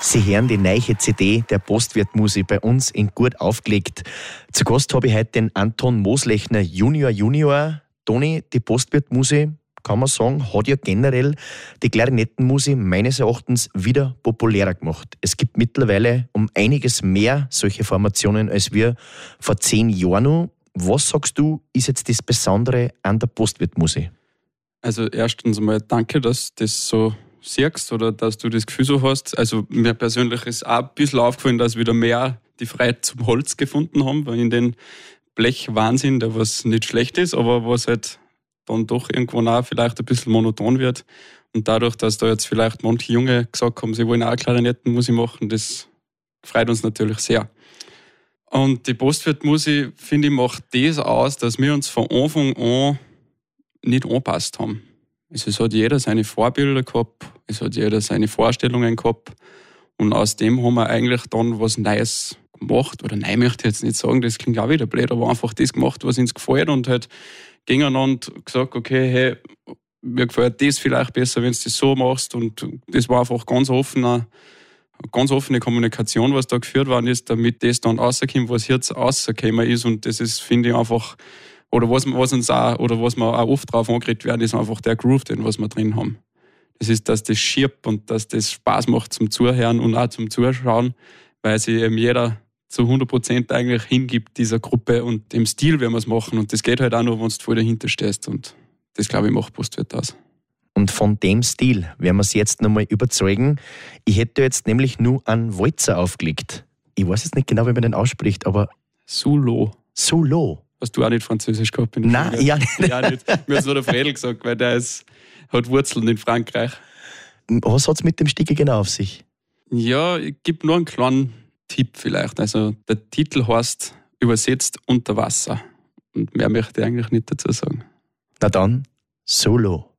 Sie hören die neue CD der Postwirt-Musik bei uns in Gut aufgelegt. Zu Gast habe ich heute den Anton Moslechner Junior. Toni, die Postwirt-Musik, kann man sagen, hat ja generell die Klarinettenmusik meines Erachtens wieder populärer gemacht. Es gibt mittlerweile um einiges mehr solche Formationen als wir vor 10 Jahren noch. Was sagst du, ist jetzt das Besondere an der Postwirt-Musik? Also erstens einmal danke, dass du das so siehst oder dass du das Gefühl so hast. Also mir persönlich ist auch ein bisschen aufgefallen, dass wieder mehr die Freiheit zum Holz gefunden haben, weil in den Blechwahnsinn, der was nicht schlecht ist, aber was halt dann doch irgendwann auch vielleicht ein bisschen monoton wird. Und dadurch, dass da jetzt vielleicht manche Junge gesagt haben, sie wollen auch Klarinettenmusik machen, das freut uns natürlich sehr. Und die Postwirt-Musik, finde ich, macht das aus, dass wir uns von Anfang an nicht angepasst haben. Also es hat jeder seine Vorbilder gehabt, es hat jeder seine Vorstellungen gehabt und aus dem haben wir eigentlich dann was Neues gemacht, oder nein, möchte ich jetzt nicht sagen, das klingt auch wieder blöd, aber einfach das gemacht, was uns gefällt und halt gegeneinander gesagt, okay, hey, mir gefällt das vielleicht besser, wenn du das so machst, und das war einfach ganz offene Kommunikation, was da geführt worden ist, damit das dann rauskommt, was jetzt rausgekommen ist, und das ist, finde ich, einfach, oder was wir auch oft drauf angeredet werden, ist einfach der Groove, den was wir drin haben. Das ist, dass das schiebt und dass das Spaß macht zum Zuhören und auch zum Zuschauen, weil sich eben jeder zu 100% eigentlich hingibt dieser Gruppe und dem Stil, wie wir es machen. Und das geht halt auch nur, wenn du voll dahinter stehst. Und das, glaube ich, macht Postwirt aus. Und von dem Stil werden wir es jetzt nochmal überzeugen. Ich hätte jetzt nämlich nur einen Walzer aufgelegt. Ich weiß jetzt nicht genau, wie man den ausspricht, aber... Solo. Hast du auch nicht Französisch gehabt? Nein, ja nicht. Ja, nicht. Mir hat es nur der Fredel gesagt, weil der hat Wurzeln in Frankreich. Was hat es mit dem Stück genau auf sich? Ja, ich gebe nur einen kleinen Tipp vielleicht. Also der Titel heißt übersetzt Unter Wasser. Und mehr möchte ich eigentlich nicht dazu sagen. Na dann, Solo.